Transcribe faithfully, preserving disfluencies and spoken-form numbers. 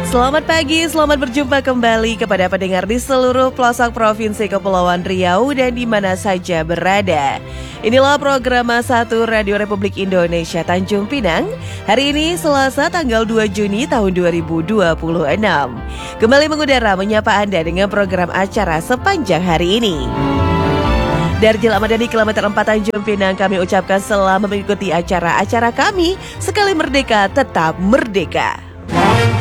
Selamat pagi, selamat berjumpa kembali kepada pendengar di seluruh pelosok Provinsi Kepulauan Riau dan di mana saja berada. Inilah program satu Radio Republik Indonesia Tanjung Pinang. Hari ini Selasa tanggal dua Juni tahun dua ribu dua puluh enam. Kembali mengudara menyapa Anda dengan program acara sepanjang hari ini. Dari Jelamada di kilometer empat Tanjung Pinang kami ucapkan selamat mengikuti acara-acara kami. Sekali merdeka, tetap merdeka.